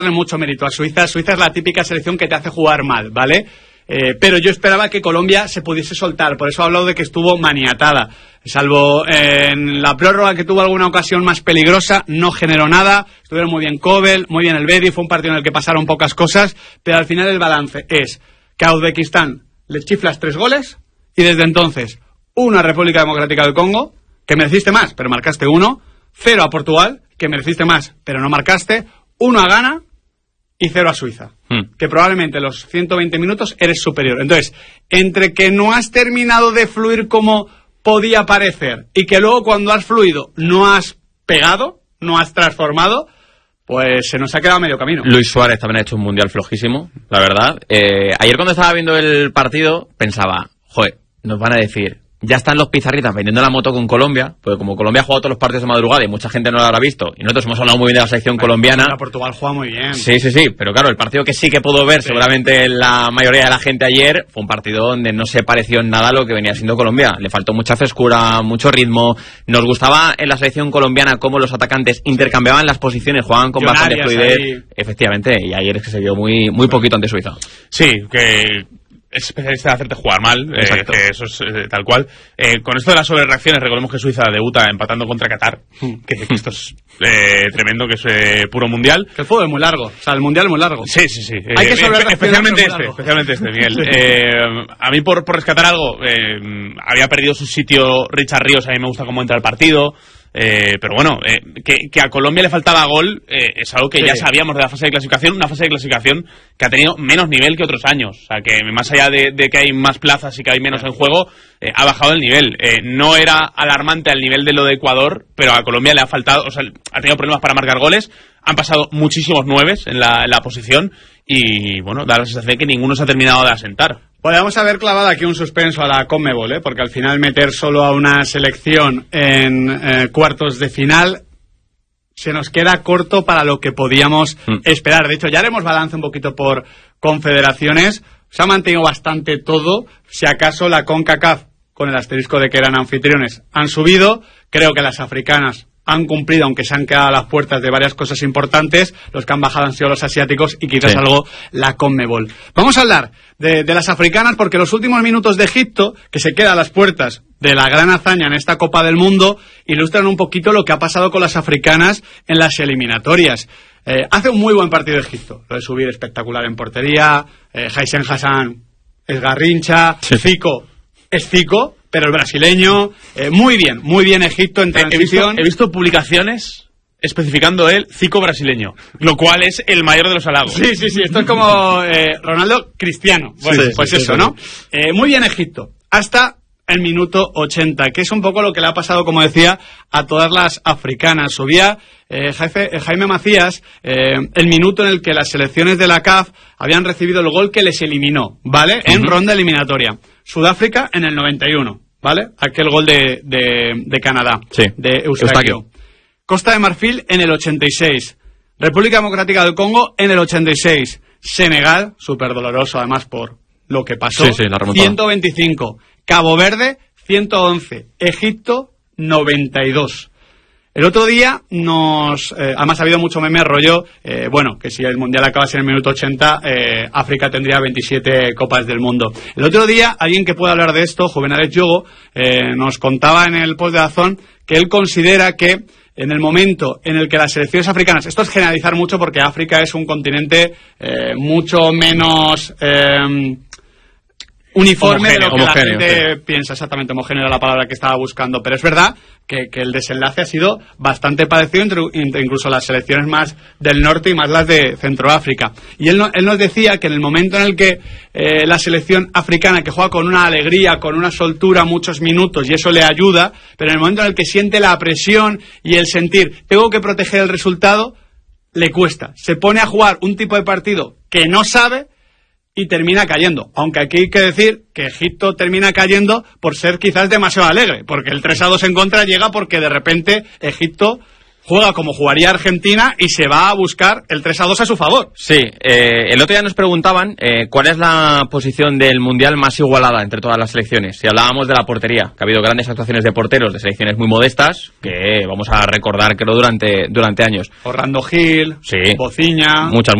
mucho mérito a Suiza. Suiza es la típica selección que te hace jugar mal, ¿vale? Pero yo esperaba que Colombia se pudiese soltar, por eso he hablado de que estuvo maniatada. Salvo en la prórroga, que tuvo alguna ocasión más peligrosa, no generó nada. Estuvieron muy bien Kobel, muy bien el Bedi, fue un partido en el que pasaron pocas cosas, pero al final el balance es que a Uzbekistán le chiflas 3 goles y desde entonces 1 a República Democrática del Congo, que mereciste más, pero marcaste 1, 0 a Portugal, que mereciste más, pero no marcaste, 1 a Ghana y 0 a Suiza, que probablemente los 120 minutos eres superior. Entonces, entre que no has terminado de fluir como podía parecer y que luego cuando has fluido no has pegado, no has transformado, pues se nos ha quedado medio camino. Luis Suárez también ha hecho un mundial flojísimo, la verdad. Ayer cuando estaba viendo el partido pensaba, joder, nos van a decir, ya están los pizarritas vendiendo la moto con Colombia, porque como Colombia ha jugado todos los partidos de madrugada y mucha gente no lo habrá visto, y nosotros hemos hablado muy bien de la selección colombiana. Portugal juega muy bien. Sí, pero claro, el partido que sí que pudo ver seguramente la mayoría de la gente ayer fue un partido donde no se pareció en nada a lo que venía siendo Colombia. Le faltó mucha frescura, mucho ritmo. Nos gustaba en la selección colombiana cómo los atacantes intercambiaban las posiciones, jugaban con bastante fluidez. Efectivamente, y ayer es que se vio muy poquito ante Suiza. Sí, que es especialista en hacerte jugar mal, que eso es tal cual. Con esto de las sobrereacciones, recordemos que Suiza debuta empatando contra Qatar, que esto es tremendo, que es puro mundial. Que el fútbol es muy largo, o sea, el mundial es muy largo. Sí. Hay que especialmente este, Miguel. A mí, por rescatar algo, había perdido su sitio Richard Ríos, a mí me gusta cómo entra el partido. Pero bueno, que a Colombia le faltaba gol es algo que ya sabíamos de la fase de clasificación, una fase de clasificación que ha tenido menos nivel que otros años, o sea que más allá de que hay más plazas y que hay menos en juego, ha bajado el nivel. No era alarmante al nivel de lo de Ecuador, pero a Colombia le ha faltado, o sea, ha tenido problemas para marcar goles, han pasado muchísimos 9 en la posición y bueno, da la sensación de que ninguno se ha terminado de asentar. Podríamos haber clavado aquí un suspenso a la CONMEBOL, porque al final meter solo a una selección en cuartos de final se nos queda corto para lo que podíamos esperar. De hecho, ya haremos balance un poquito por confederaciones. Se ha mantenido bastante todo. Si acaso la CONCACAF, con el asterisco de que eran anfitriones, han subido. Creo que las africanas han cumplido, aunque se han quedado a las puertas de varias cosas importantes. Los que han bajado han sido los asiáticos y quizás algo la CONMEBOL. Vamos a hablar de las africanas, porque los últimos minutos de Egipto, que se queda a las puertas de la gran hazaña en esta Copa del Mundo, ilustran un poquito lo que ha pasado con las africanas en las eliminatorias. Hace un muy buen partido Egipto. Lo de subir espectacular en portería, Haisen Hassan es garrincha, Zico es Zico, pero el brasileño, muy bien Egipto en transición. He visto publicaciones especificando el Zico brasileño, lo cual es el mayor de los halagos. Sí, esto es como Ronaldo Cristiano. Bueno, eso, ¿no? Muy bien Egipto, hasta el minuto 80, que es un poco lo que le ha pasado, como decía, a todas las africanas. Subía Jaime Macías el minuto en el que las selecciones de la CAF habían recibido el gol que les eliminó, ¿vale? En ronda eliminatoria. Sudáfrica en el 91, ¿vale? Aquel gol de Canadá, de Eustaquio. Costa de Marfil en el 86. República Democrática del Congo en el 86. Senegal, súper doloroso además por lo que pasó, la remontada. 125. Cabo Verde, 111. Egipto, 92. El otro día además ha habido mucho meme rollo, que si el Mundial acabase en el minuto 80, África tendría 27 Copas del Mundo. El otro día, alguien que pueda hablar de esto, Juvenal Yogo, nos contaba en el post de Dazón que él considera que en el momento en el que las selecciones africanas, esto es generalizar mucho porque África es un continente mucho menos uniforme de lo que la gente piensa, exactamente, homogéneo era la palabra que estaba buscando, pero es verdad que el desenlace ha sido bastante parecido entre incluso las selecciones más del norte y más las de Centroáfrica. Y él nos decía que en el momento en el que la selección africana, que juega con una alegría, con una soltura muchos minutos, y eso le ayuda, pero en el momento en el que siente la presión y el sentir, tengo que proteger el resultado, le cuesta. Se pone a jugar un tipo de partido que no sabe y termina cayendo. Aunque aquí hay que decir que Egipto termina cayendo por ser quizás demasiado alegre, porque el 3-2 en contra llega porque de repente Egipto juega como jugaría Argentina y se va a buscar el 3-2 a su favor. Sí, el otro día nos preguntaban cuál es la posición del Mundial más igualada entre todas las selecciones. Si hablábamos de la portería, que ha habido grandes actuaciones de porteros de selecciones muy modestas, que vamos a recordar creo durante años. Orlando Gil, sí, Bociña... Muchas